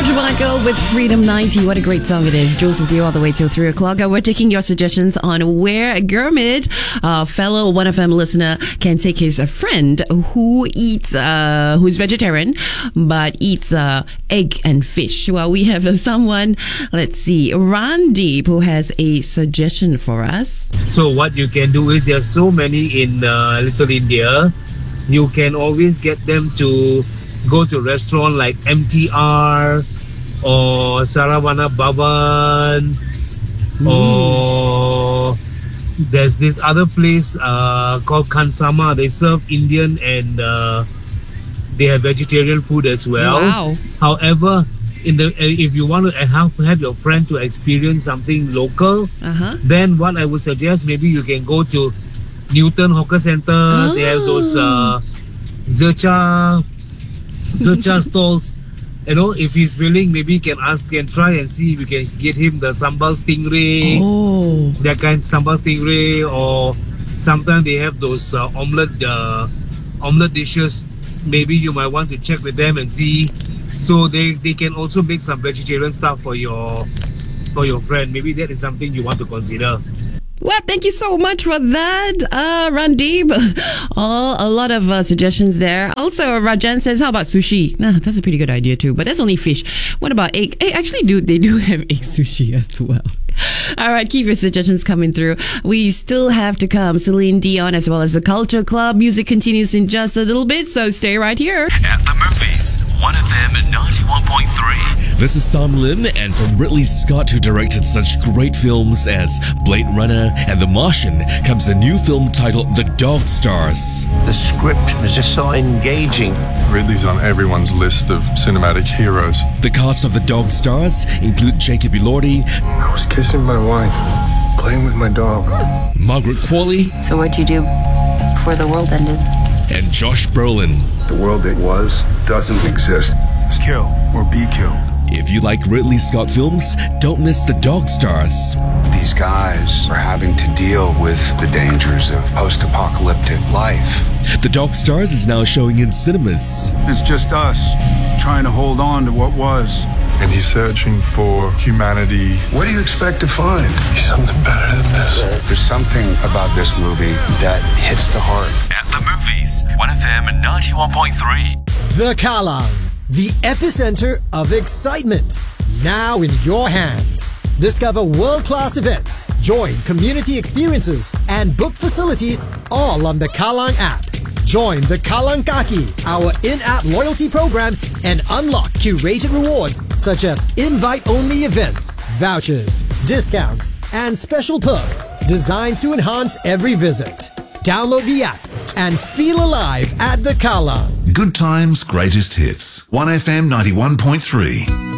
George Michael with Freedom 90. What a great song it is. Jules with you all the way till 3 o'clock. We're taking your suggestions on where Gurmit, a fellow 1FM listener, can take his friend who eats, who's vegetarian, but eats egg and fish. Well, we have someone, let's see, Randeep, who has a suggestion for us. So what you can do is there's so many in Little India. You can always get them to go to a restaurant like MTR or Saravana Bhavan, or there's this other place called Kansama. They serve Indian and they have vegetarian food as well. Wow. However, if you want to have your friend to experience something local, then what I would suggest, maybe you can go to Newton Hawker Center. They have those Zercha stalls. You know, if he's willing, maybe you can try and see if you can get him the sambal stingray. That kind of sambal stingray, or sometimes they have those omelette dishes. Maybe you might want to check with them and see. So they can also make some vegetarian stuff for your friend. Maybe that is something you want to consider. Well, thank you so much for that, Randeep. A lot of suggestions there. Also, Rajan says, how about sushi? That's a pretty good idea too, but that's only fish. What about egg? Actually, they do have egg sushi as well. All right, keep your suggestions coming through. We still have to come. Celine Dion as well as the Culture Club. Music continues in just a little bit, so stay right here. At the movies, 1FM 91.3. This is Sam Lim, and from Ridley Scott, who directed such great films as Blade Runner and The Martian, comes a new film titled The Dog Stars. The script was just so engaging. Ridley's on everyone's list of cinematic heroes. The cast of The Dog Stars include Jacob Elordi. I was kissing my wife, playing with my dog. Margaret Qualley. So what'd you do before the world ended? And Josh Brolin. The world that was doesn't exist. It's kill or be killed. If you like Ridley Scott films, don't miss The Dog Stars. These guys are having to deal with the dangers of post-apocalyptic life. The Dog Stars is now showing in cinemas. It's just us trying to hold on to what was. And he's searching for humanity. What do you expect to find? Something better than this. There's something about this movie that hits the heart. At the movies, 1FM 91.3. The Kallang, the epicenter of excitement, now in your hands. Discover world-class events, join community experiences, and book facilities all on the Kallang app. Join the Kallang Kaki, our in-app loyalty program, and unlock curated rewards such as invite-only events, vouchers, discounts, and special perks designed to enhance every visit. Download the app and feel alive at the Kallang. Good times, greatest hits. 1FM 91.3.